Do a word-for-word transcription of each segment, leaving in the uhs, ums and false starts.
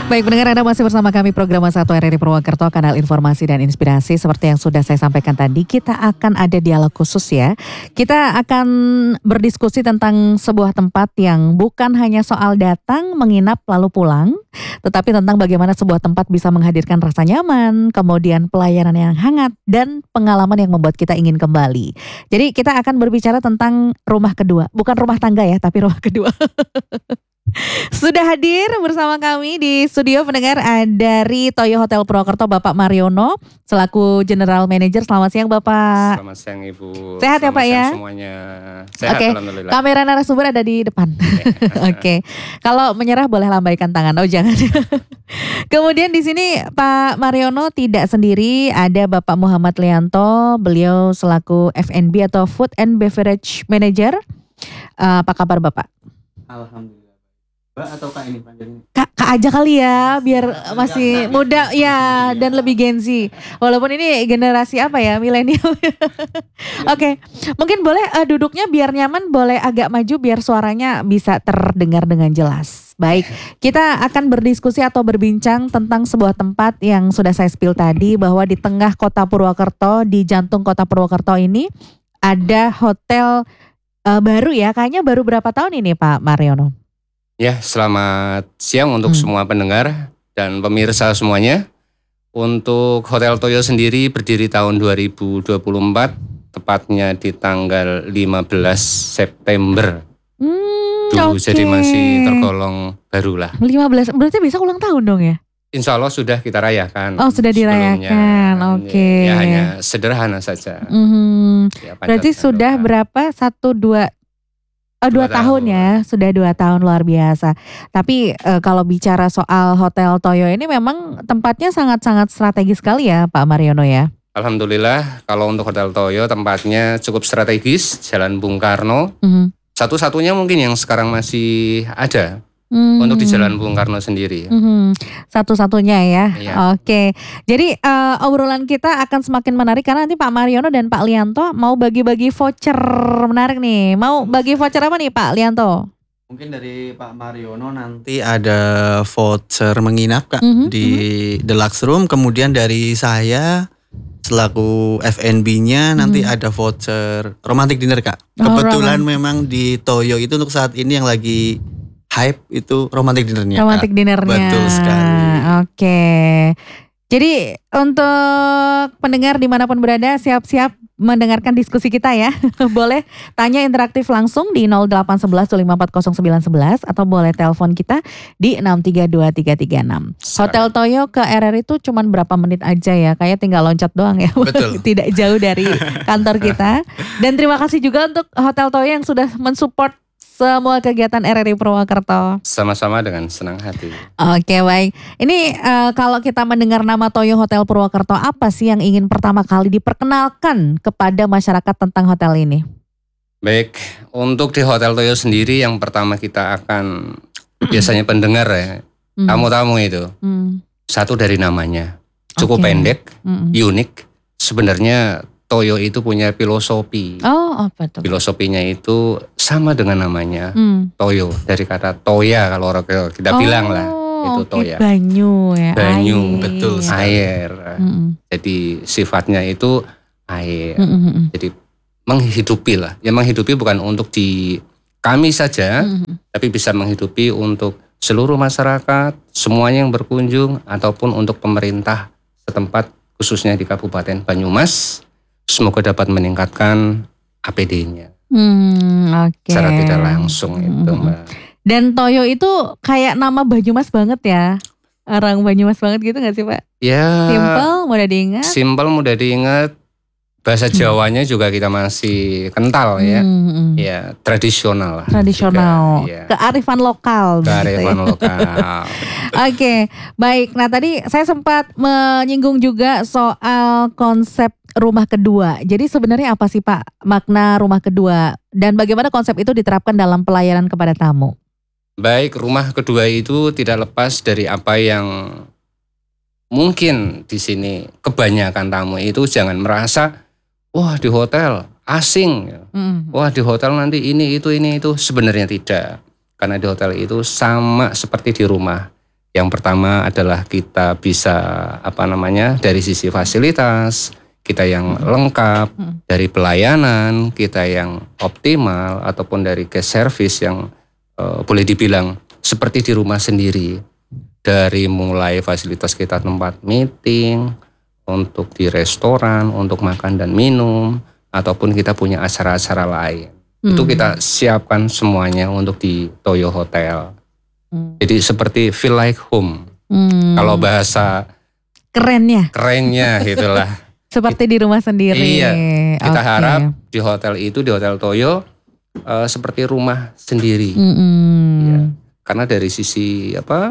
Baik, pendengar, Anda masih bersama kami program satu R R I Purwokerto, kanal informasi dan inspirasi. Seperti yang sudah saya sampaikan tadi, kita akan ada dialog khusus ya. Kita akan berdiskusi tentang sebuah tempat yang bukan hanya soal datang, menginap, lalu pulang, tetapi tentang bagaimana sebuah tempat bisa menghadirkan rasa nyaman, kemudian pelayanan yang hangat, dan pengalaman yang membuat kita ingin kembali. Jadi kita akan berbicara tentang rumah kedua. Bukan rumah tangga ya, tapi rumah kedua. Sudah hadir bersama kami di studio, pendengar, dari Toyo Hotel Purwokerto, Bapak Mariono selaku General Manager. Selamat siang, Bapak. Selamat siang, Ibu. Sehat ya, Pak ya? Semuanya sehat, Oke, alhamdulillah. kamera narasumber ada di depan. Oke, okay. Kalau menyerah boleh lambaikan tangan. Oh, jangan. Kemudian di sini Pak Mariono tidak sendiri, ada Bapak Muhammad Lianto. Beliau selaku F and B atau Food and Beverage Manager. Uh, apa kabar, Bapak? Alhamdulillah. Mbak atau Kak ini panjangnya? Kak, Kak aja kali ya, biar masih muda ya dan lebih Gen Z. Walaupun ini generasi apa ya, milenial. Oke, okay. Mungkin boleh uh, duduknya biar nyaman, boleh agak maju biar suaranya bisa terdengar dengan jelas. Baik, kita akan berdiskusi atau berbincang tentang sebuah tempat yang sudah saya spill tadi, bahwa di tengah kota Purwokerto, di jantung kota Purwokerto ini ada hotel uh, baru ya, kayaknya baru berapa tahun ini Pak Mariono? Ya, selamat siang untuk hmm. semua pendengar dan pemirsa semuanya. Untuk Hotel Toyo sendiri berdiri tahun dua ribu dua puluh empat, tepatnya di tanggal lima belas September. Hmm, Dulu okay. Jadi masih tergolong baru lah. lima belas, berarti bisa ulang tahun dong ya? Insya Allah sudah kita rayakan. Oh, sudah dirayakan, oke. Okay. Ya, ya hanya sederhana saja. Mm-hmm. Ya, berarti sudah doa. Berapa? Satu, dua... Oh, dua, dua tahun, tahun ya, sudah dua tahun, luar biasa. Tapi e, kalau bicara soal Hotel Toyo ini memang tempatnya sangat-sangat strategis sekali ya Pak Mariono ya. Alhamdulillah, kalau untuk Hotel Toyo tempatnya cukup strategis, Jalan Bung Karno. Mm-hmm. Satu-satunya mungkin yang sekarang masih ada. Hmm. Untuk di Jalan Bung Karno sendiri. Hmm. Satu-satunya ya. Iya. Oke. Jadi uh, obrolan kita akan semakin menarik karena nanti Pak Mariono dan Pak Lianto mau bagi-bagi voucher menarik nih. Mau bagi voucher apa nih Pak Lianto? Mungkin dari Pak Mariono nanti ada voucher menginap Kak mm-hmm. di mm-hmm. Deluxe Room. Kemudian dari saya selaku F and B-nya nanti mm-hmm. ada voucher romantic dinner Kak. Kebetulan oh, memang di Toyo itu untuk saat ini yang lagi hype itu romantic dinnernya. Romantic dinnernya. Betul sekali. Oke. Jadi untuk pendengar dimanapun berada, siap-siap mendengarkan diskusi kita ya. Boleh tanya interaktif langsung di nol delapan satu satu lima empat nol sembilan satu satu atau boleh telepon kita di enam tiga dua tiga tiga enam. Hotel Toyo ke R R I itu cuma berapa menit aja ya. Kayak tinggal loncat doang ya. Betul. Tidak jauh dari kantor kita. Dan terima kasih juga untuk Hotel Toyo yang sudah mensupport semua kegiatan R R I Purwokerto. Sama-sama dengan senang hati. Oke, baik. Ini uh, kalau kita mendengar nama Toyo Hotel Purwokerto, apa sih yang ingin pertama kali diperkenalkan kepada masyarakat tentang hotel ini? Baik, untuk di Hotel Toyo sendiri yang pertama kita akan biasanya pendengar ya, mm. tamu-tamu itu. Mm. Satu dari namanya, cukup okay. pendek, mm. unik. Sebenarnya Toyo itu punya filosofi. Oh, apa tuh? Filosofinya itu sama dengan namanya, hmm. Toyo. Dari kata toya kalau orang kita oh, bilang lah, itu toya. Banyu ya, Banyu, air. betul sekali. Air. Hmm. Jadi sifatnya itu air. Hmm. Jadi menghidupi lah. Ya menghidupi bukan untuk di kami saja, hmm. tapi bisa menghidupi untuk seluruh masyarakat, semuanya yang berkunjung, ataupun untuk pemerintah setempat, khususnya di Kabupaten Banyumas. Semoga dapat meningkatkan A P D-nya. Hmm, okay. Secara tidak langsung hmm. itu Mbak. Dan Toyo itu kayak nama Banyumas banget ya. Orang Banyumas banget gitu gak sih Pak? Ya. Simple, mudah diingat. Simple, mudah diingat. Bahasa Jawanya juga kita masih kental ya. Hmm. Ya, tradisional lah. Tradisional. Juga, ya. Kearifan lokal. Kearifan ya. lokal. Oke, okay, baik. Nah tadi saya sempat menyinggung juga soal konsep rumah kedua. Jadi sebenarnya apa sih Pak makna rumah kedua dan bagaimana konsep itu diterapkan dalam pelayanan kepada tamu? Baik, rumah kedua itu tidak lepas dari apa yang mungkin di sini kebanyakan tamu itu jangan merasa wah di hotel asing, mm. wah di hotel nanti ini itu ini itu sebenarnya tidak, karena di hotel itu sama seperti di rumah. Yang pertama adalah kita bisa apa namanya dari sisi fasilitas kita yang lengkap, dari pelayanan kita yang optimal, ataupun dari guest service yang uh, boleh dibilang seperti di rumah sendiri. Dari mulai fasilitas kita tempat meeting, untuk di restoran, untuk makan dan minum, ataupun kita punya acara-acara lain. Hmm. Itu kita siapkan semuanya untuk di Toyo Hotel. Hmm. Jadi seperti feel like home. Hmm. Kalau bahasa kerennya, kerennya gitulah. Seperti di rumah sendiri. Iya. Kita okay. harap di hotel itu, di Hotel Toyo uh, seperti rumah sendiri. Hmm. Ya. Karena dari sisi apa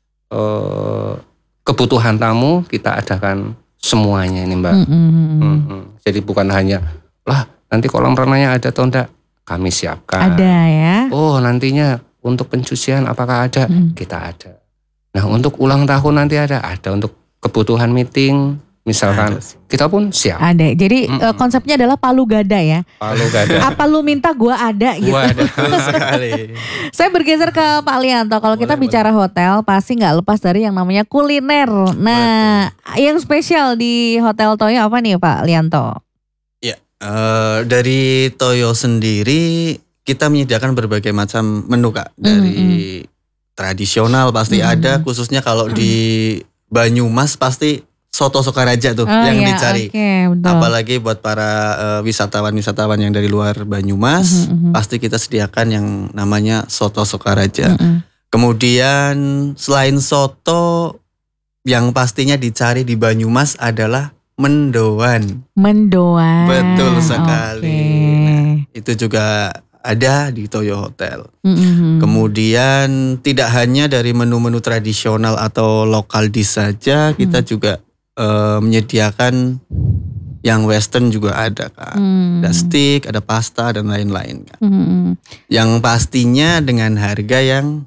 uh, kebutuhan tamu kita adakan semuanya ini Mbak. Mm-hmm. Mm-hmm. Jadi bukan hanya lah nanti kolam renangnya ada atau enggak, kami siapkan. Ada ya. Oh nantinya untuk pencucian apakah ada? Mm. Kita ada. Nah untuk ulang tahun nanti ada, ada untuk kebutuhan meeting misalkan ada. Kita pun siap. Ada. Jadi mm-hmm. konsepnya adalah palu gada ya. Palu gada. Apa lu minta gua ada gitu. Gua ada sekali. Saya bergeser ke Pak Lianto. Kalau kita boleh, bicara boleh. Hotel pasti nggak lepas dari yang namanya kuliner. Nah, betul. Yang spesial di Hotel Toyo apa nih Pak Lianto? Ya, uh, dari Toyo sendiri kita menyediakan berbagai macam menu Kak. Dari mm-hmm. tradisional pasti mm-hmm. ada, khususnya kalau mm-hmm. di Banyumas pasti soto Sokaraja tuh oh, yang ya, dicari. Okay, apalagi buat para uh, wisatawan-wisatawan yang dari luar Banyumas, mm-hmm. pasti kita sediakan yang namanya soto Sokaraja. Mm-hmm. Kemudian selain soto, yang pastinya dicari di Banyumas adalah mendoan. Mendoan. Betul sekali. Okay. Nah, itu juga ada di Toyo Hotel. Mm-hmm. Kemudian tidak hanya dari menu-menu tradisional atau lokal dish saja, kita mm. juga Uh, menyediakan yang western juga ada Kak. Hmm. Ada steak, ada pasta dan lain-lain Kak. Hmm. Yang pastinya dengan harga yang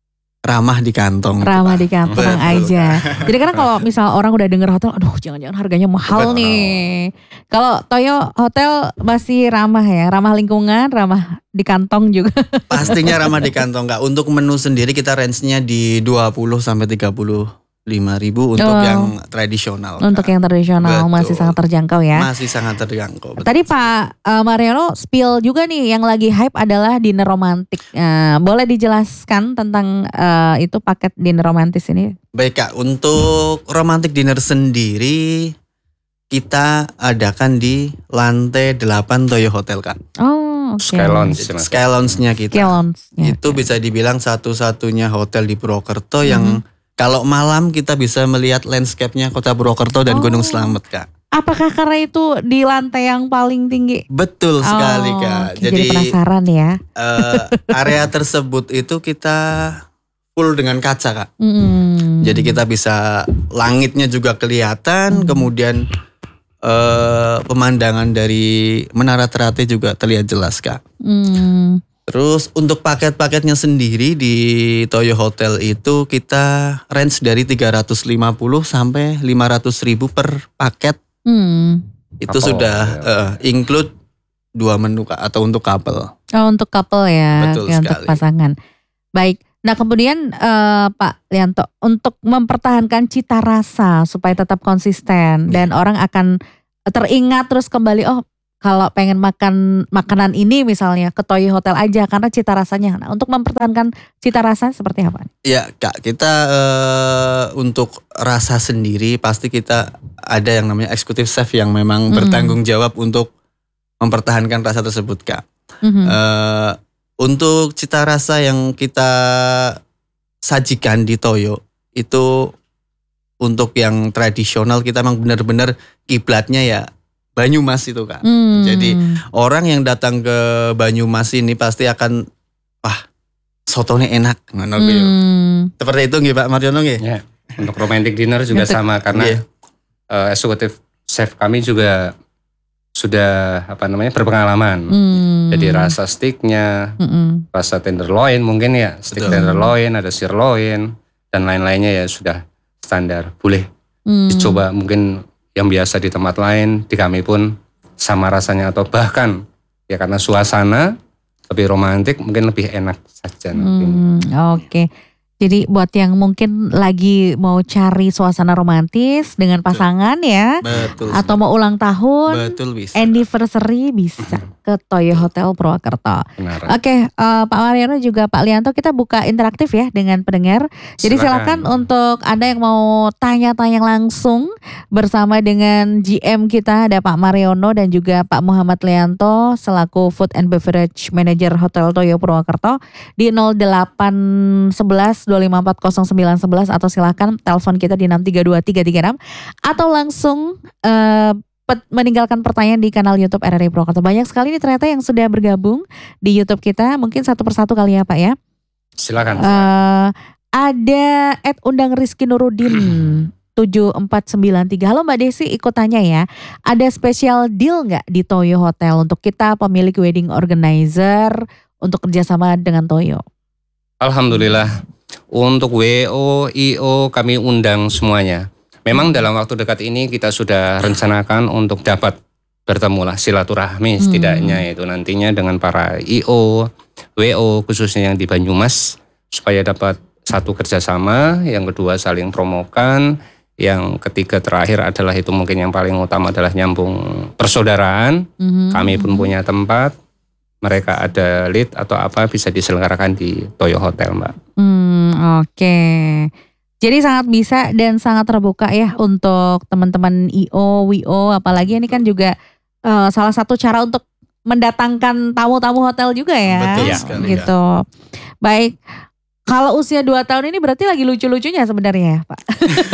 ramah di kantong. Ramah di kantong betul, aja. Kak. Jadi karena kalau misal orang udah denger hotel, aduh jangan-jangan harganya mahal betul. Nih. Kalau Toyo Hotel masih ramah ya, ramah lingkungan, ramah di kantong juga. Pastinya ramah di kantong Kak. Untuk menu sendiri kita range-nya di dua puluh sampai tiga puluh lima ribu untuk oh, yang tradisional. Untuk Kak. Yang tradisional betul. Masih sangat terjangkau ya. Masih sangat terjangkau. Betul. Tadi Pak uh, Mariono spill juga nih yang lagi hype adalah dinner romantik. Uh, boleh dijelaskan tentang uh, itu paket dinner romantis ini? Baik Kak, untuk romantic dinner sendiri kita adakan di lantai delapan Toyo Hotel Kak. Oh, oke. Okay. Sky Lounge. Sky Lounge-nya kita. Sky Lounge-nya. Itu okay. bisa dibilang satu-satunya hotel di Purwokerto hmm. yang kalau malam kita bisa melihat landscape-nya Kota Purwokerto dan oh. Gunung Slamet Kak. Apakah karena itu di lantai yang paling tinggi? Betul sekali oh, Kak. Okay. Jadi, jadi penasaran ya. Uh, area tersebut itu kita full dengan kaca Kak. Mm. Jadi kita bisa langitnya juga kelihatan, mm. kemudian uh, pemandangan dari Menara Ternate juga terlihat jelas Kak. Mm. Terus untuk paket-paketnya sendiri di Toyo Hotel itu kita range dari tiga ratus lima puluh sampai lima ratus ribu per paket. Hmm. Itu couple, sudah ya. uh, include dua menu Kak, atau untuk couple. Oh untuk couple ya, betul ya sekali. Untuk pasangan. Baik, nah kemudian uh, Pak Lianto untuk mempertahankan cita rasa supaya tetap konsisten hmm. dan orang akan teringat terus kembali oh kalau pengen makan makanan ini misalnya ke Toyo Hotel aja karena cita rasanya. Nah, untuk mempertahankan cita rasa seperti apa? Ya Kak, kita uh, untuk rasa sendiri pasti kita ada yang namanya executive chef yang memang mm-hmm. bertanggung jawab untuk mempertahankan rasa tersebut Kak. Mm-hmm. Uh, untuk cita rasa yang kita sajikan di Toyo itu untuk yang tradisional kita memang benar-benar kiblatnya ya Banyumas itu Kak. Hmm. Jadi orang yang datang ke Banyumas ini pasti akan wah sotonya enak. Hmm. Seperti itu nggih Pak Mariono nggih? Ya. Untuk romantic dinner juga sama karena yeah. uh, eksekutif chef kami juga sudah apa namanya berpengalaman. Hmm. Jadi rasa steaknya, hmm. rasa tenderloin mungkin ya, steak betul. Tenderloin, ada sirloin dan lain-lainnya ya sudah standar. Boleh hmm. dicoba mungkin yang biasa di tempat lain, di kami pun sama rasanya atau bahkan ya karena suasana lebih romantik mungkin lebih enak saja. Hmm, Oke, okay. Jadi buat yang mungkin lagi mau cari suasana romantis dengan pasangan ya, Betul. atau mau ulang tahun, Betul bisa. anniversary bisa ke Toyo Hotel Purwokerto. Benar. Oke, uh, Pak Mariono juga Pak Lianto, kita buka interaktif ya dengan pendengar. Jadi silakan, silakan untuk Anda yang mau tanya-tanya langsung bersama dengan G M kita, ada Pak Mariono dan juga Pak Muhammad Lianto selaku Food and Beverage Manager Hotel Toyo Purwokerto di nol delapan satu satu dua lima empat nol sembilan satu satu atau silakan telepon kita di enam tiga dua tiga tiga enam atau langsung uh, meninggalkan pertanyaan di kanal YouTube R R I Purwokerto. Banyak sekali nih ternyata yang sudah bergabung di YouTube kita. Mungkin satu persatu kali ya Pak ya. Silakan. Uh, ada Ed Undang Rizky Nurudin tujuh empat sembilan tiga. Halo Mbak Desi, ikut tanya ya. Ada special deal nggak di Toyo Hotel untuk kita pemilik wedding organizer untuk kerjasama dengan Toyo? Alhamdulillah. Untuk W O, I O kami undang semuanya. Memang dalam waktu dekat ini kita sudah rencanakan untuk dapat bertemu lah silaturahmi hmm. setidaknya itu nantinya dengan para I O, W O khususnya yang di Banyumas supaya dapat satu kerjasama, yang kedua saling promokan, yang ketiga terakhir adalah itu mungkin yang paling utama adalah nyambung persaudaraan. Hmm. Kami pun punya tempat, mereka ada lead atau apa bisa diselenggarakan di Toyo Hotel Mbak. Hmm, oke. Okay. Jadi sangat bisa dan sangat terbuka ya untuk teman-teman I O, W O, apalagi ini kan juga uh, salah satu cara untuk mendatangkan tamu-tamu hotel juga ya. Betul sekali. Gitu. Ya. Baik. Kalau usia dua tahun ini berarti lagi lucu-lucunya sebenarnya ya Pak.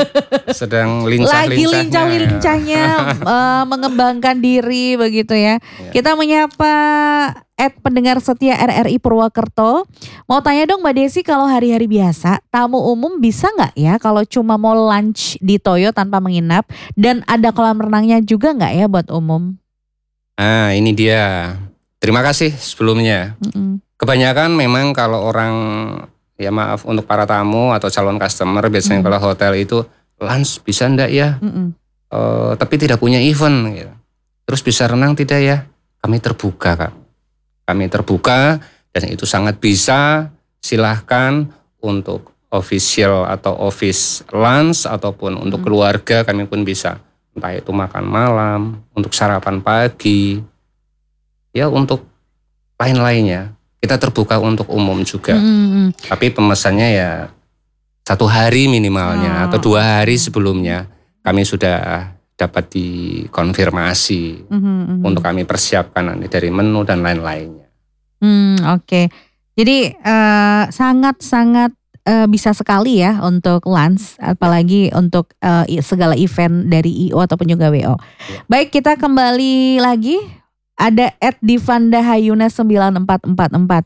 Sedang lincah-lincahnya. Lagi lincah-lincahnya uh, mengembangkan diri begitu ya. ya. Kita menyapa Ed pendengar setia R R I Purwokerto. Mau tanya dong Mbak Desi, kalau hari-hari biasa tamu umum bisa gak ya kalau cuma mau lunch di Toyo tanpa menginap? Dan ada kolam renangnya juga gak ya buat umum? Ah ini dia. Terima kasih sebelumnya. Mm-mm. Kebanyakan memang kalau orang... Ya maaf untuk para tamu atau calon customer biasanya mm. kalau hotel itu lunch bisa enggak ya? Uh, tapi tidak punya event. Gitu. Terus bisa renang tidak ya? Kami terbuka Kak. Kami terbuka dan itu sangat bisa. Silahkan untuk official atau office lunch ataupun untuk keluarga kami pun bisa. Entah itu makan malam, untuk sarapan pagi, ya untuk lain-lainnya. Kita terbuka untuk umum juga, mm-hmm. tapi pemesannya ya satu hari minimalnya oh. atau dua hari sebelumnya kami sudah dapat dikonfirmasi mm-hmm. untuk kami persiapkan nanti dari menu dan lain-lainnya. Hmm, Oke, okay. Jadi uh, sangat-sangat uh, bisa sekali ya untuk lunch, apalagi untuk uh, segala event dari I O ataupun juga W O. Ya. Baik, kita kembali lagi. Ada Ed Divanda Hayuna sembilan empat empat empat.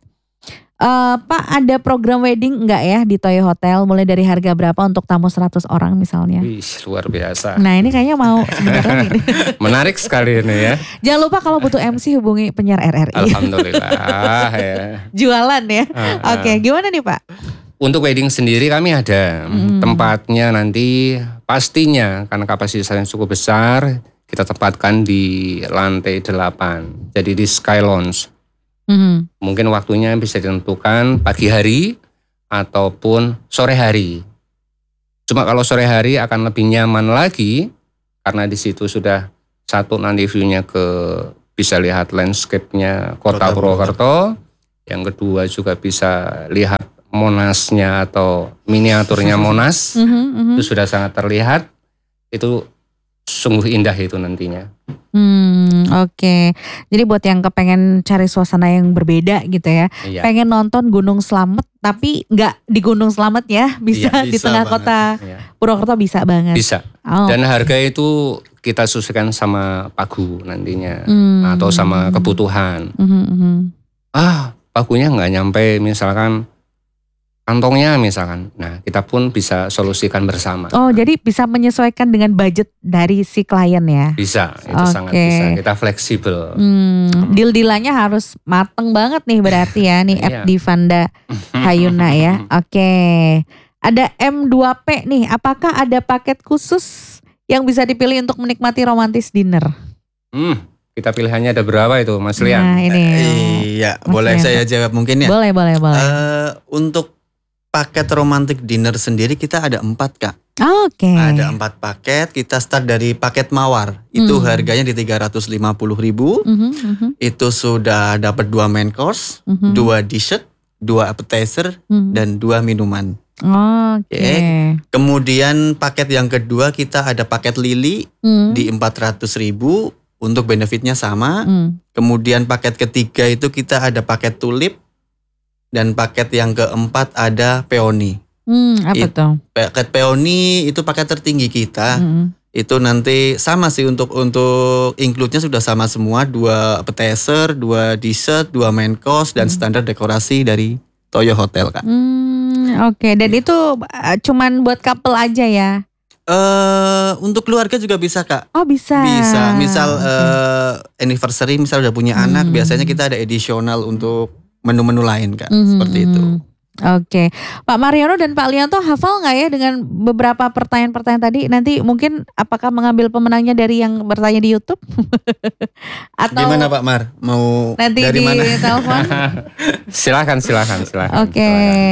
Uh, Pak, ada program wedding enggak ya di Toyo Hotel? Mulai dari harga berapa untuk tamu seratus orang misalnya? Wih, luar biasa. Nah ini kayaknya mau sebenarnya nih. Menarik sekali ini ya. Jangan lupa kalau butuh M C hubungi penyiar R R I. Alhamdulillah ya. Jualan ya. Uh, uh. Oke, gimana nih Pak? Untuk wedding sendiri kami ada hmm. tempatnya nanti pastinya karena kapasitasnya cukup besar. Kita tempatkan di lantai delapan, jadi di Sky Lounge. Mm-hmm. Mungkin waktunya bisa ditentukan pagi hari ataupun sore hari. Cuma kalau sore hari akan lebih nyaman lagi karena di situ sudah satu nanti view-nya ke bisa lihat landscape-nya Kota Purwokerto. Yang kedua juga bisa lihat Monasnya atau miniaturnya Monas. Mm-hmm. Itu sudah sangat terlihat. Itu sungguh indah itu nantinya. Hmm, oke. Okay. Jadi buat yang kepengen cari suasana yang berbeda gitu ya, iya. pengen nonton Gunung Slamet tapi nggak di Gunung Slamet ya, bisa, iya, bisa di tengah banget. Kota iya. Purwokerto bisa banget. Bisa. Oh. Dan harga itu kita sesuaikan sama pagu nantinya hmm. atau sama kebutuhan. Hmm. Ah, pagunya nggak nyampe misalkan. Kantongnya misalkan, nah kita pun bisa solusikan bersama. Oh, jadi bisa menyesuaikan dengan budget dari si klien ya? Bisa, itu okay. sangat bisa. Kita fleksibel. Hmm, deal-dealannya harus mateng banget nih berarti ya, nih Ed Divanda Hayuna ya. Oke, okay. Ada M dua P nih, apakah ada paket khusus yang bisa dipilih untuk menikmati romantis dinner? Hmm, kita pilihannya ada berapa itu Mas Lian? Nah ini. Iya, Mas boleh Lian, saya jawab mungkin ya? Boleh, boleh, boleh. Uh, untuk paket romantic dinner sendiri kita ada empat Kak. Oke. Okay. Ada empat paket. Kita start dari paket mawar. Itu hmm. harganya di tiga ratus lima puluh ribu. Mm-hmm, mm-hmm. Itu sudah dapat dua main course, mm-hmm. dua dessert, dua appetizer, mm-hmm. dan dua minuman. Oke. Okay. Okay. Kemudian paket yang kedua kita ada paket lili mm. di empat ratus ribu. Untuk benefitnya sama. Mm. Kemudian paket ketiga itu kita ada paket tulip. Dan paket yang keempat ada peony. Hmm, apa It, tuh? Paket peony itu paket tertinggi kita. Hmm. Itu nanti sama sih untuk untuk include-nya sudah sama semua. Dua appetizer, dua dessert, dua main course, dan hmm. standar dekorasi dari Toyo Hotel Kak. Hmm, Oke, okay. Dan itu uh, cuman buat couple aja ya? Uh, untuk keluarga juga bisa Kak. Oh bisa. Bisa. Misal uh, anniversary, misal udah punya hmm. anak, biasanya kita ada additional untuk menu-menu lain Kak. Hmm. Seperti itu. Oke, Pak Mariono dan Pak Lianto hafal nggak ya dengan beberapa pertanyaan-pertanyaan tadi? Nanti mungkin apakah mengambil pemenangnya dari yang bertanya di YouTube? Atau gimana Pak Mar? Mau nanti dari di mana? telepon? Silakan, silakan, silakan. Oke.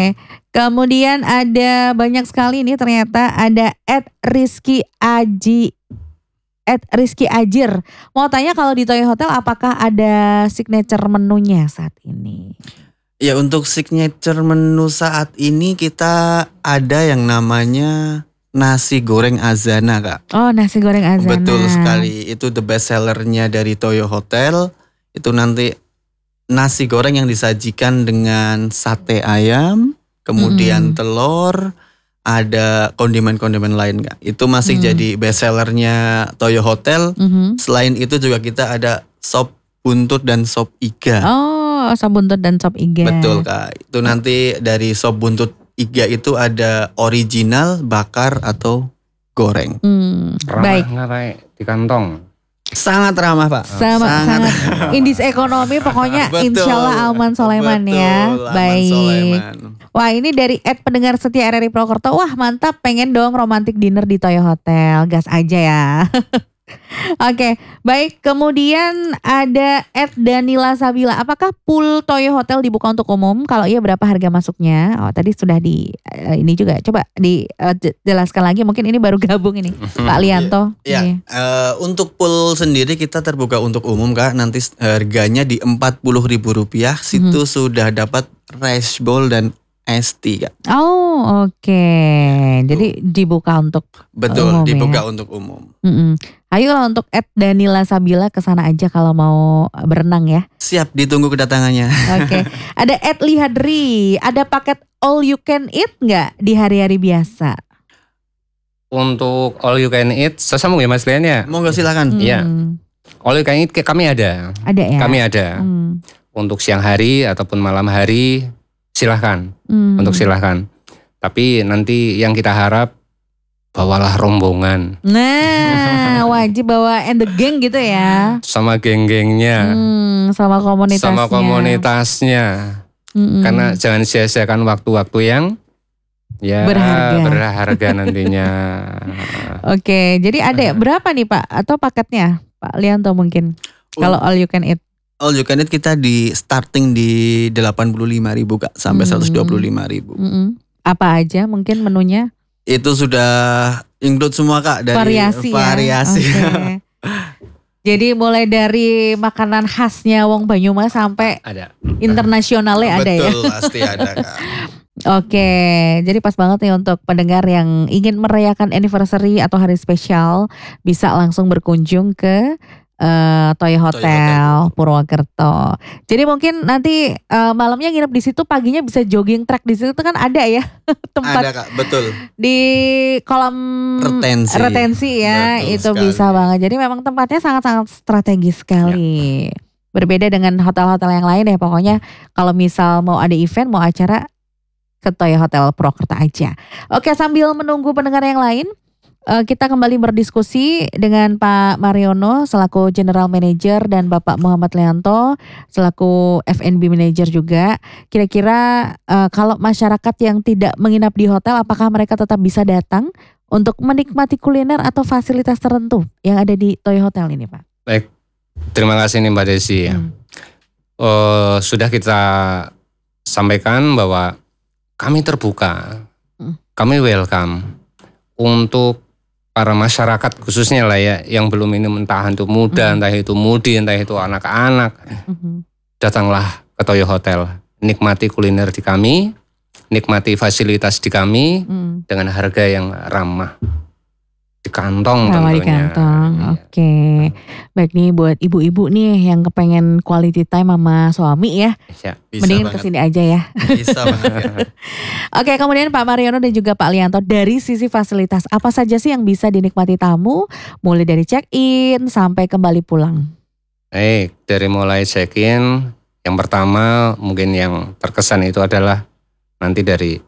Kemudian ada banyak sekali nih ternyata ada at Rizky Aji. At Rizky Ajir. Mau tanya kalau di Toyo Hotel apakah ada signature menunya saat ini? Ya untuk signature menu saat ini kita ada yang namanya nasi goreng Azana Kak. Oh nasi goreng Azana. Betul sekali, itu the best sellernya dari Toyo Hotel. Itu nanti nasi goreng yang disajikan dengan sate ayam, kemudian mm. telur, ada kondimen-kondimen lain Kak. Itu masih mm. jadi best sellernya Toyo Hotel. Mm-hmm. Selain itu juga kita ada sop buntut dan sop iga. Oh, sop buntut dan sop iga. Betul Kak. Itu nanti dari sop buntut iga itu ada original, bakar atau goreng. Hmm, baik. Ramah di kantong. Sangat ramah Pak. Sama, sangat. sangat. Indis ekonomi pokoknya insya Allah Alman Soleman betul, ya. Alman baik. Soleman. Wah ini dari Ed pendengar setia R R I Purwokerto. Wah mantap, pengen dong romantic dinner di Toyo Hotel. Gas aja ya. Oke, okay, baik. Kemudian ada Ed Danila Sabila. Apakah pool Toyo Hotel dibuka untuk umum? Kalau iya berapa harga masuknya? Oh tadi sudah di uh, ini juga. Coba dijelaskan uh, lagi. Mungkin ini baru gabung ini, Pak Lianto. Ya, yeah. uh, untuk pool sendiri kita terbuka untuk umum Kak. Nanti harganya di empat puluh ribu rupiah. Situ mm-hmm. sudah dapat rice bowl dan S T Kak. Oh oke. Okay. Jadi dibuka untuk betul, umum, dibuka ya? Untuk umum. Mm-mm. Ayo lah untuk Ed Danila Sabila kesana aja kalau mau berenang ya. Siap, ditunggu kedatangannya. Oke. Okay. Ada Ed Lihadri, ada paket all you can eat nggak di hari-hari biasa? Untuk all you can eat, sesama ya Mas Lian ya? Monggo silakan. Iya. Hmm. All you can eat kami ada. Ada ya? Kami ada. Hmm. Untuk siang hari ataupun malam hari silahkan. Hmm. Untuk silahkan. Tapi nanti yang kita harap bawalah rombongan. Nah, wajib bawa and the gang gitu ya. Sama geng-gengnya. Hmm, sama komunitasnya. Sama komunitasnya. Mm-mm. Karena jangan sia-siakan waktu-waktu yang ya berharga, berharga nantinya. Oke, jadi ada berapa nih Pak? Atau paketnya Pak Lianto mungkin? Uh, Kalau all you can eat. All you can eat kita di starting di delapan puluh lima ribu Kak. Sampai mm. seratus dua puluh lima ribu. Mm-mm. Apa aja mungkin menunya? Itu sudah include semua Kak dari variasi. variasi. Ya? Okay. Jadi mulai dari makanan khasnya Wong Banyumas sampai ada internasionalnya ada. Betul, ya. Betul pasti ada Kak. Oke, jadi pas banget nih untuk pendengar yang ingin merayakan anniversary atau hari spesial bisa langsung berkunjung ke Uh, Toyo Hotel, Toyo Hotel Purwokerto. Jadi mungkin nanti uh, malamnya nginep di situ, paginya bisa jogging track di situ kan ada ya tempat. Ada Kak, betul. Di kolam retensi, retensi ya, betul itu sekali. Bisa banget. Jadi memang tempatnya sangat-sangat strategis sekali. Ya. Berbeda dengan hotel-hotel yang lain ya. Pokoknya kalau misal mau ada event, mau acara ke Toyo Hotel Purwokerto aja. Oke, sambil menunggu pendengar yang lain. Kita kembali berdiskusi dengan Pak Mariono selaku General Manager dan Bapak Muhammad Lianto selaku F and B Manager juga. Kira-kira uh, kalau masyarakat yang tidak menginap di hotel, apakah mereka tetap bisa datang untuk menikmati kuliner atau fasilitas tertentu yang ada di Toyo Hotel ini Pak? Baik, terima kasih nih Mbak Desi. Hmm. Uh, sudah kita sampaikan bahwa kami terbuka, kami welcome untuk para masyarakat khususnya lah ya yang belum minum, entah itu muda, entah itu mudi, entah itu anak-anak. Datanglah ke Toyo Hotel, nikmati kuliner di kami, nikmati fasilitas di kami hmm. dengan harga yang ramah. Di kantong ramah tentunya. Di kantong, ya. Oke. Okay. Baik nih buat ibu-ibu nih yang kepengen quality time sama suami ya. Bisa. Mendingan kesini aja ya. Bisa banget. Oke, kemudian Pak Mariono dan juga Pak Lianto, dari sisi fasilitas apa saja sih yang bisa dinikmati tamu mulai dari check-in sampai kembali pulang? Baik, dari mulai check-in, yang pertama mungkin yang terkesan itu adalah nanti dari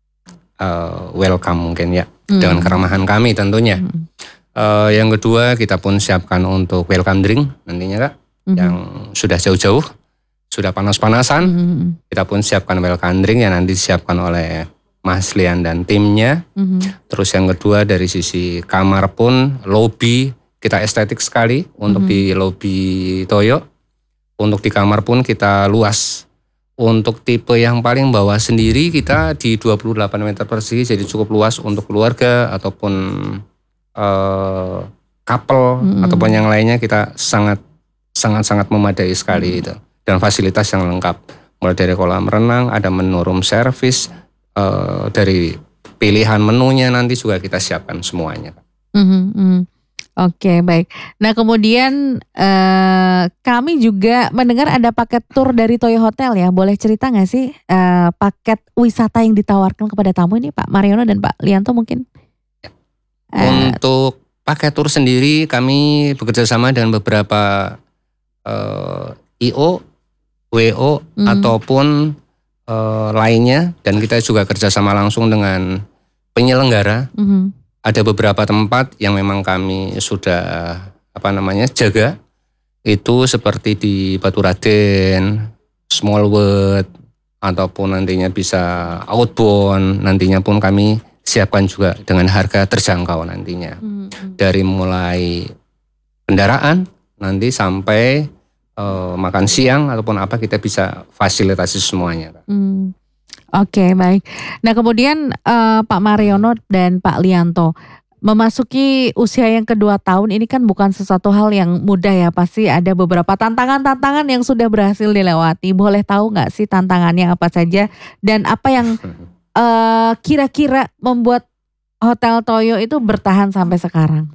uh, welcome mungkin ya. Hmm. Dengan keramahan kami tentunya. Hmm. Uh, yang kedua kita pun siapkan untuk welcome drink nantinya Kak. Hmm. Yang sudah jauh-jauh, sudah panas-panasan. Hmm. Kita pun siapkan welcome drink yang nanti disiapkan oleh Mas Lian dan timnya. Hmm. Terus yang kedua dari sisi kamar pun, lobby kita estetik sekali untuk hmm. di lobby Toyo. Untuk di kamar pun kita luas. Untuk tipe yang paling bawah sendiri kita di dua puluh delapan meter persegi, jadi cukup luas untuk keluarga ataupun uh, couple hmm. ataupun yang lainnya, kita sangat sangat sangat memadai sekali hmm. itu. Dan fasilitas yang lengkap, mulai dari kolam renang, ada menu room service, uh, dari pilihan menunya nanti juga kita siapkan semuanya. Hmm, hmm. Oke, baik. Nah kemudian eh, kami juga mendengar ada paket tour dari Toyo Hotel ya. Boleh cerita nggak sih eh, paket wisata yang ditawarkan kepada tamu ini Pak Mariono dan Pak Lianto mungkin? Untuk paket tour sendiri kami bekerja sama dengan beberapa eh, I O, W O hmm. ataupun eh, lainnya, dan kita juga kerjasama langsung dengan penyelenggara. Hmm. Ada beberapa tempat yang memang kami sudah apa namanya jaga, itu seperti di Baturaden, Smallwood, ataupun nantinya bisa outbound, nantinya pun kami siapkan juga dengan harga terjangkau nantinya. Hmm. Dari mulai kendaraan nanti sampai uh, makan siang ataupun apa, kita bisa fasilitasi semuanya. Hmm. Oke, okay, baik. Nah kemudian uh, Pak Mariono dan Pak Lianto, memasuki usia yang kedua tahun ini kan bukan sesuatu hal yang mudah ya. Pasti ada beberapa tantangan-tantangan yang sudah berhasil dilewati. Boleh tahu nggak sih tantangannya apa saja dan apa yang uh, kira-kira membuat Hotel Toyo itu bertahan sampai sekarang?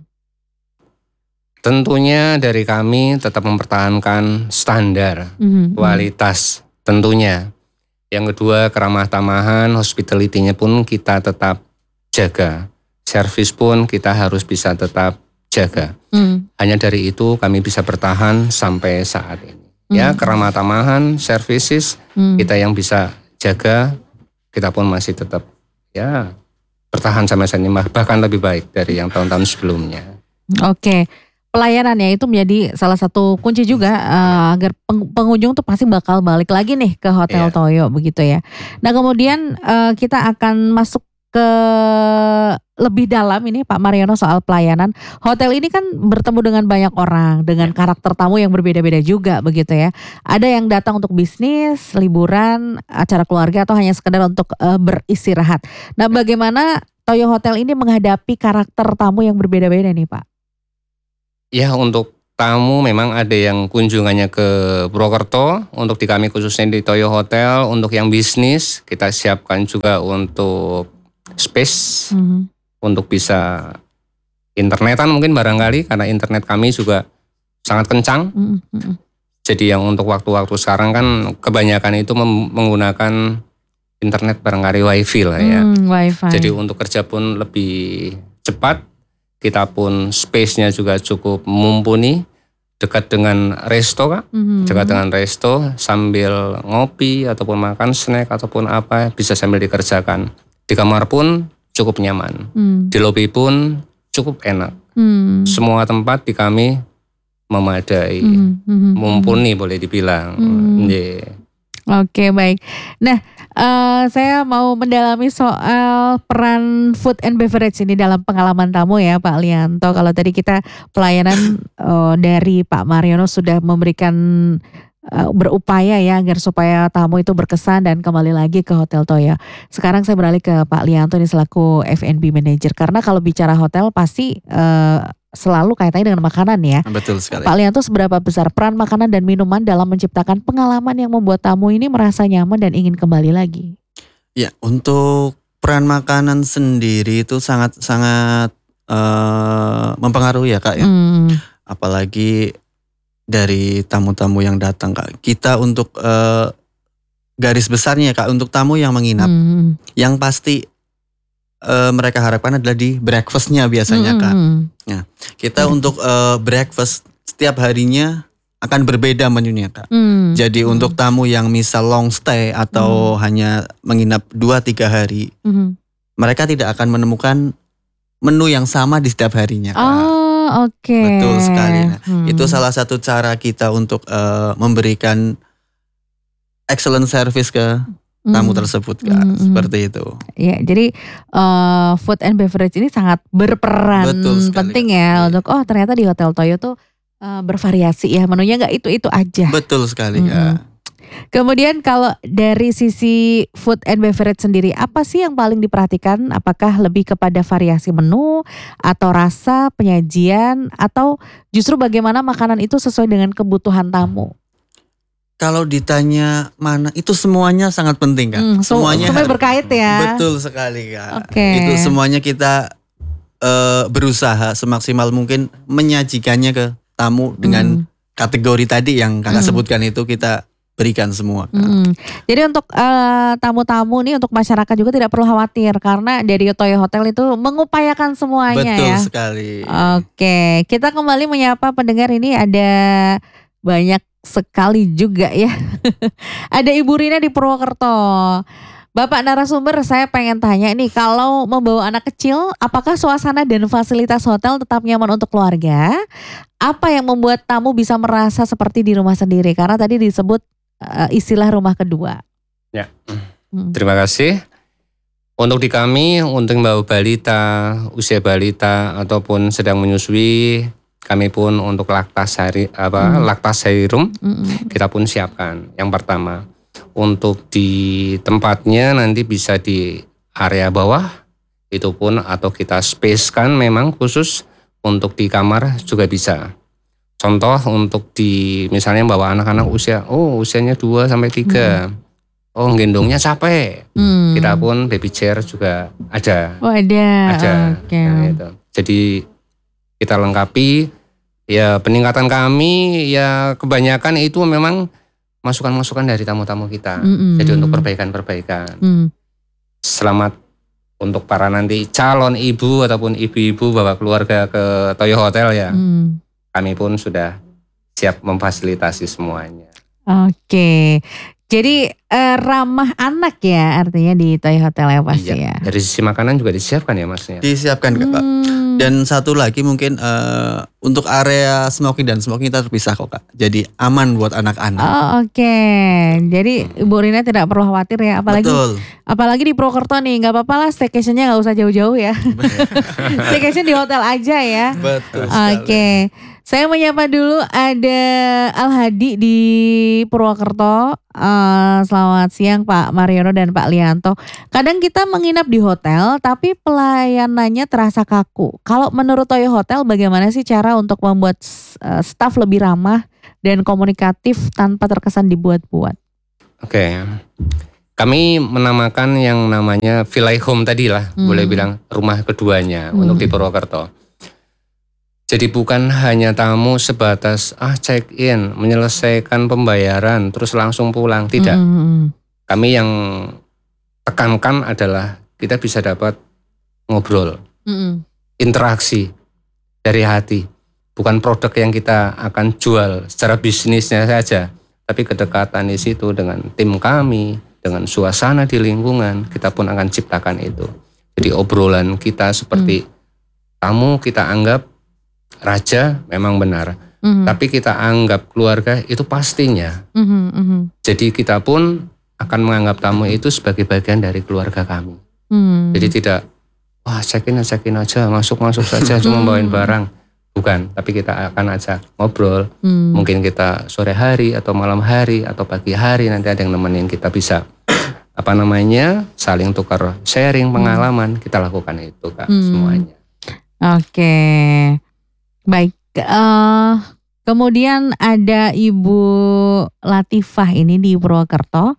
Tentunya dari kami tetap mempertahankan standar, mm-hmm. kualitas tentunya. Yang kedua, keramah tamahan, hospitality-nya pun kita tetap jaga. Servis pun kita harus bisa tetap jaga. Mm. Hanya dari itu kami bisa bertahan sampai saat ini. Mm. Ya, keramah tamahan, services, mm. kita yang bisa jaga, kita pun masih tetap ya bertahan sampai saat ini, bahkan lebih baik dari yang tahun-tahun sebelumnya. Oke. Pelayanannya itu menjadi salah satu kunci juga uh, agar peng- pengunjung tuh pasti bakal balik lagi nih ke Hotel yeah. Toyo begitu ya. Nah kemudian uh, kita akan masuk ke lebih dalam ini Pak Mariono soal pelayanan. Hotel ini kan bertemu dengan banyak orang dengan yeah. karakter tamu yang berbeda-beda juga begitu ya. Ada yang datang untuk bisnis, liburan, acara keluarga atau hanya sekedar untuk uh, beristirahat. Nah bagaimana Toyo Hotel ini menghadapi karakter tamu yang berbeda-beda nih Pak? Ya, untuk tamu memang ada yang kunjungannya ke Purwokerto, untuk di kami khususnya di Toyo Hotel. Untuk yang bisnis kita siapkan juga untuk space, mm-hmm. untuk bisa internetan mungkin barangkali, karena internet kami juga sangat kencang. Mm-hmm. Jadi yang untuk waktu-waktu sekarang kan kebanyakan itu mem- menggunakan internet barangkali wifi lah ya. Mm, wifi. Jadi untuk kerja pun lebih cepat. Kita pun space-nya juga cukup mumpuni, dekat dengan resto Kak, mm-hmm. dekat dengan resto, sambil ngopi ataupun makan snack ataupun apa bisa sambil dikerjakan. Di kamar pun cukup nyaman, mm. di lobi pun cukup enak. Mm. Semua tempat di kami memadai, mm-hmm. mumpuni boleh dibilang. Mm. Yeah. Oke, baik. Nah, uh, saya mau mendalami soal peran food and beverage ini dalam pengalaman tamu ya Pak Lianto. Kalau tadi kita pelayanan uh, dari Pak Mariono sudah memberikan uh, berupaya ya agar supaya tamu itu berkesan dan kembali lagi ke Hotel Toyo. Sekarang saya beralih ke Pak Lianto nih selaku F and B Manager, karena kalau bicara hotel pasti uh, selalu kaitannya dengan makanan ya. Betul sekali. Pak Lianto, seberapa besar peran makanan dan minuman dalam menciptakan pengalaman yang membuat tamu ini merasa nyaman dan ingin kembali lagi? Ya, untuk peran makanan sendiri itu sangat-sangat uh, mempengaruhi ya Kak ya. Hmm. Apalagi dari tamu-tamu yang datang Kak. Kita untuk uh, garis besarnya Kak, untuk tamu yang menginap, hmm. yang pasti uh, mereka harapkan adalah di breakfastnya biasanya hmm. Kak. Nah, kita hmm. untuk uh, breakfast setiap harinya akan berbeda menunya Kak. Hmm. Jadi hmm. untuk tamu yang misal long stay atau hmm. hanya menginap dua tiga hari, hmm. mereka tidak akan menemukan menu yang sama di setiap harinya Kak. Oh oke. Okay. Betul sekali. Nah, hmm. itu salah satu cara kita untuk uh, memberikan excellent service ke tamu hmm. tersebut Kak. Hmm. Seperti itu. Ya, jadi uh, food and beverage ini sangat berperan penting ya, ya untuk oh ternyata di Hotel Toyo tuh Uh, bervariasi ya, menunya nggak itu-itu aja. Betul sekali Kak. Mm-hmm. Kemudian kalau dari sisi food and beverage sendiri, apa sih yang paling diperhatikan? Apakah lebih kepada variasi menu atau rasa, penyajian, atau justru bagaimana makanan itu sesuai dengan kebutuhan tamu? Kalau ditanya mana, itu semuanya sangat penting Kak. Hmm, semuanya semuanya berkait ya. Betul sekali Kak. Okay. Itu semuanya kita uh, berusaha semaksimal mungkin menyajikannya ke tamu dengan hmm. kategori tadi yang Kakak hmm. sebutkan itu kita berikan semua. Hmm. Jadi untuk uh, tamu-tamu nih, untuk masyarakat juga tidak perlu khawatir karena dari Toyo Hotel itu mengupayakan semuanya. Betul ya. Betul sekali. Oke, kita kembali menyapa pendengar, ini ada banyak sekali juga ya. Ada Ibu Rina di Purwokerto. Bapak narasumber, saya pengen tanya nih, kalau membawa anak kecil, apakah suasana dan fasilitas hotel tetap nyaman untuk keluarga? Apa yang membuat tamu bisa merasa seperti di rumah sendiri? Karena tadi disebut uh, istilah rumah kedua. Ya, hmm. terima kasih. Untuk di kami, untuk membawa balita, usia balita ataupun sedang menyusui, kami pun untuk laktasi apa hmm. laktasi room, hmm. kita pun siapkan. Yang pertama, untuk di tempatnya nanti bisa di area bawah, itu pun atau kita spacekan memang khusus untuk di kamar juga bisa. Contoh untuk di misalnya bawa anak-anak usia, oh usianya dua sampai tiga. Hmm. Oh gendongnya capek. Hmm. Kita pun baby chair juga ada. Oh ada. Ada. Okay. Nah, itu. Jadi kita lengkapi. Ya peningkatan kami ya kebanyakan itu memang masukan-masukan dari tamu-tamu kita. Mm-hmm. Jadi untuk perbaikan-perbaikan. Mm. Selamat untuk para nanti calon ibu ataupun ibu-ibu bawa keluarga ke Toyo Hotel ya. Mm. Kami pun sudah siap memfasilitasi semuanya. Oke. Jadi eh, ramah anak ya artinya di Toyo Hotel ya pasti iya. ya. Dari sisi makanan juga disiapkan ya Mas ya. Disiapkan Kak. Hmm. Dan satu lagi mungkin uh, untuk area smoking dan smoking kita terpisah kok Kak. Jadi aman buat anak-anak. Oh, oke. Okay. Jadi Ibu Rina tidak perlu khawatir ya. Apalagi Betul. apalagi di Purwokerto nih, nggak apa-apa lah staycationnya nggak usah jauh-jauh ya. Staycation di hotel aja ya. Betul. Oke. Okay. Saya menyapa dulu ada Al-Hadi di Purwokerto. Uh, selamat siang Pak Mariono dan Pak Lianto. Kadang kita menginap di hotel tapi pelayanannya terasa kaku. Kalau menurut Toyo Hotel bagaimana sih cara untuk membuat uh, staf lebih ramah dan komunikatif tanpa terkesan dibuat-buat? Oke. Okay. Kami menamakan yang namanya Villa Home tadi lah. Hmm. Boleh bilang rumah keduanya hmm. untuk di Purwokerto. Jadi bukan hanya tamu sebatas ah check in, menyelesaikan pembayaran, terus langsung pulang. Tidak. Mm-hmm. Kami yang tekankan adalah kita bisa dapat ngobrol, mm-hmm. interaksi dari hati. Bukan produk yang kita akan jual secara bisnisnya saja, tapi kedekatan di situ dengan tim kami, dengan suasana di lingkungan, kita pun akan ciptakan itu. Jadi obrolan kita seperti mm. tamu kita anggap raja memang benar, mm-hmm. tapi kita anggap keluarga itu pastinya. Mm-hmm, mm-hmm. Jadi kita pun akan menganggap tamu itu sebagai bagian dari keluarga kami. Mm. Jadi tidak, wah check in check in aja, masuk masuk saja, cuma bawain barang. bukan, tapi kita akan ajak ngobrol. Hmm. Mungkin kita sore hari atau malam hari atau pagi hari nanti ada yang nemenin, kita bisa apa namanya saling tukar sharing pengalaman. Hmm. Kita lakukan itu Kak, hmm. semuanya. Oke, baik. Uh, kemudian ada Ibu Latifah ini di Purwokerto.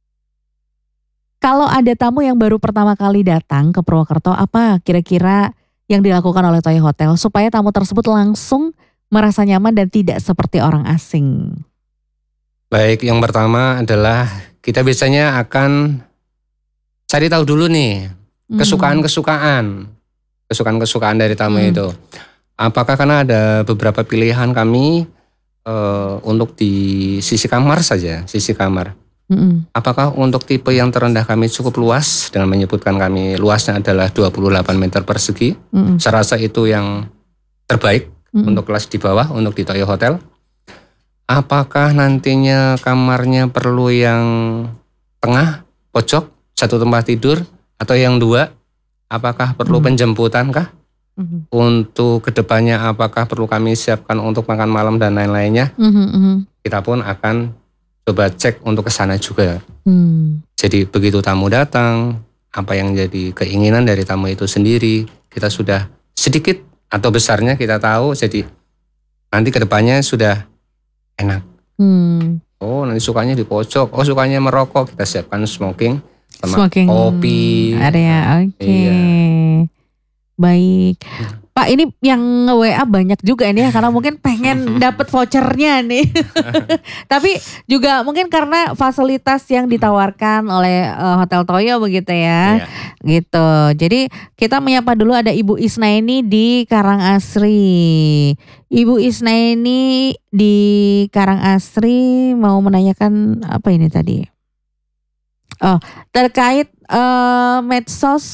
Kalau ada tamu yang baru pertama kali datang ke Purwokerto, apa kira-kira yang dilakukan oleh Toyo Hotel supaya tamu tersebut langsung merasa nyaman dan tidak seperti orang asing? Baik, yang pertama adalah kita biasanya akan cari tahu dulu nih kesukaan-kesukaan, kesukaan-kesukaan dari tamu hmm. itu. Apakah karena ada beberapa pilihan kami uh, untuk di sisi kamar saja, sisi kamar. Mm-hmm. Apakah untuk tipe yang terendah kami cukup luas, dengan menyebutkan kami luasnya adalah dua puluh delapan meter persegi. Mm-hmm. Saya rasa itu yang terbaik mm-hmm. untuk kelas di bawah, untuk di Toyo Hotel. Apakah nantinya kamarnya perlu yang tengah, pojok, satu tempat tidur, atau yang dua? Apakah perlu mm-hmm. penjemputan kah? Mm-hmm. Untuk kedepannya apakah perlu kami siapkan untuk makan malam dan lain-lainnya? Mm-hmm. Kita pun akan coba cek untuk ke sana juga. Hmm. Jadi begitu tamu datang, apa yang jadi keinginan dari tamu itu sendiri, kita sudah sedikit atau besarnya kita tahu, jadi nanti kedepannya sudah enak. Hmm. Oh nanti sukanya di pojok, oh sukanya merokok, kita siapkan smoking sama smoking kopi. Area, oke. Okay. Iya. Baik. Hmm. Pak, ini yang nge-W A banyak juga ini ya, karena mungkin pengen dapat vouchernya nih. Tapi juga mungkin karena fasilitas yang ditawarkan oleh uh, Hotel Toyo begitu ya. Yeah. Gitu. Jadi kita menyapa dulu ada Ibu Isnaini di Karangasri. Ibu Isnaini di Karangasri mau menanyakan apa ini tadi? Oh, terkait uh, medsos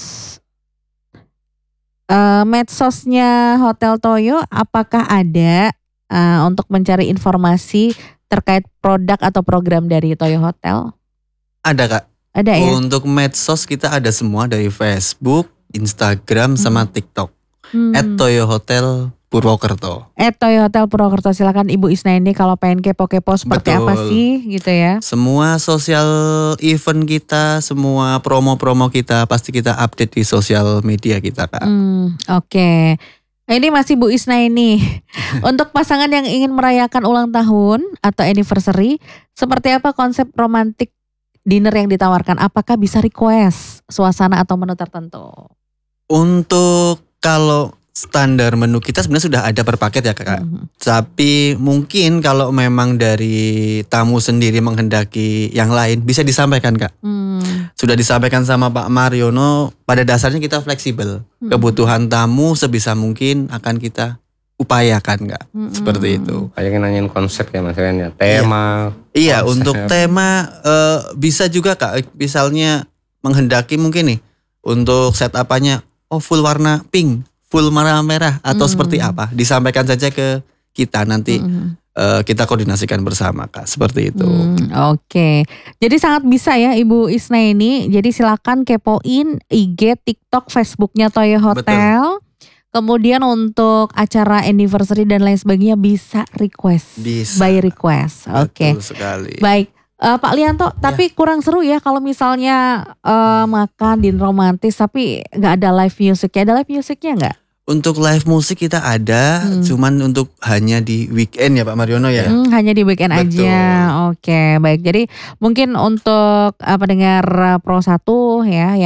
Uh, medsosnya Hotel Toyo, apakah ada uh, untuk mencari informasi terkait produk atau program dari Toyo Hotel? Ada Kak. Ada ya? Untuk medsos kita ada semua dari Facebook, Instagram, hmm. sama TikTok. Hmm. at Toyo Hotel Purwokerto. at Toyo Hotel Purwokerto. Silakan Ibu Isnaini kalau pengen kepo-kepo seperti Betul. Apa sih gitu ya. Semua sosial event kita, semua promo-promo kita pasti kita update di sosial media kita Kak. Hmm, Oke. Okay. Ini masih Bu Isnaini. Untuk pasangan yang ingin merayakan ulang tahun atau anniversary, seperti apa konsep romantic dinner yang ditawarkan? Apakah bisa request suasana atau menu tertentu? Untuk kalau standar menu kita sebenarnya sudah ada per paket ya Kak. Mm-hmm. Tapi mungkin kalau memang dari tamu sendiri menghendaki yang lain bisa disampaikan Kak. Mm. Sudah disampaikan sama Pak Mariono, pada dasarnya kita fleksibel. Mm. Kebutuhan tamu sebisa mungkin akan kita upayakan Kak. Mm-hmm. Seperti itu. Kayak nanyain konsep ya Mas Ren ya, tema. Iya, iya untuk tema uh, bisa juga Kak. Misalnya menghendaki mungkin nih untuk setup-nya oh full warna pink, full merah-merah atau mm. seperti apa, disampaikan saja ke kita nanti mm. uh, kita koordinasikan bersama Kak, seperti itu. Mm, Oke, okay. Jadi sangat bisa ya Ibu Isnaini, jadi silakan kepoin I G, TikTok, Facebooknya Toyo Hotel. Betul. Kemudian untuk acara anniversary dan lain sebagainya bisa request, bisa. by request. Oke, okay. sekali. Baik. Uh, Pak Lianto, ya. Tapi kurang seru ya kalau misalnya uh, makan dinner romantis tapi nggak ada live music. Ada live musicnya nggak? Untuk live musik kita ada, hmm. cuman untuk hanya di weekend ya Pak Mariono ya. Hmm, hanya di weekend Betul. Aja. Oke, baik. Jadi mungkin untuk uh, pendengar Pro satu ya.